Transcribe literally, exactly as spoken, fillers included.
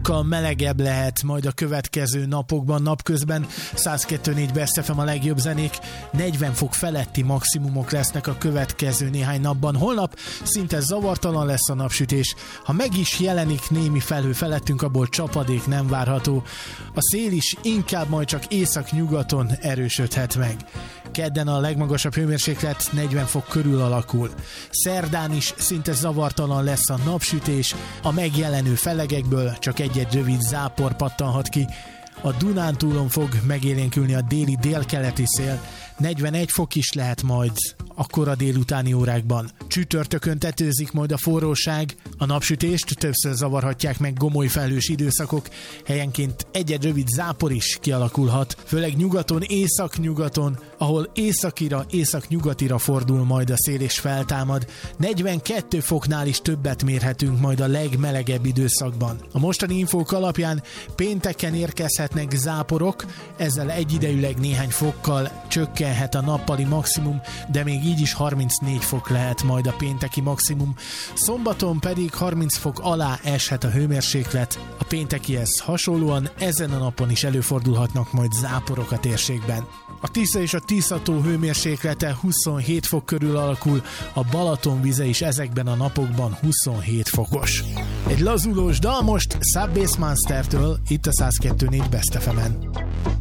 fokkal melegebb lehet majd a következő napokban, napközben. száz kettő négy Best ef em a legjobb zenék, negyven fok feletti maximumok lesznek a következő néhány napban. Holnap szinte zavartalan lesz a napsütés, ha meg is jelenik némi felhő felettünk, abból csapadék nem várható. A szél is inkább majd csak észak-nyugaton erősödhet meg. Kedden a legmagasabb hőmérséklet negyven fok körül alakul. Szerdán is szinte zavartalan lesz a napsütés, a megjelenő felegekből csak egy-egy rövid zápor pattanhat ki. A Dunántúlon fog megélénkülni a déli délkeleti szél, negyvenegy fok is lehet majd a kora délutáni órákban. Csütörtökön tetőzik majd a forróság, a napsütést többször zavarhatják meg gomoly felhős időszakok, helyenként egy-egy rövid zápor is kialakulhat, főleg nyugaton, észak-nyugaton, ahol északira, észak-nyugatira fordul majd a szél és feltámad. negyvenkettő foknál is többet mérhetünk majd a legmelegebb időszakban. A mostani infók alapján pénteken érkezhetnek záporok, ezzel egyidejűleg néhány fokkal csökkenhet a nappali maximum, de még így is harmincnégy fok lehet majd a pénteki maximum. Szombaton pedig harminc fok alá eshet a hőmérséklet. A péntekihez hasonlóan ezen a napon is előfordulhatnak majd záporok a térségben. A Tisza és a Tiszató hőmérséklete huszonhét fok körül alakul, a Balaton vize is ezekben a napokban huszonhét fokos. Egy lazulós dal most Sub Bass Monstertől, itt a száz kettő négy Best ef emen.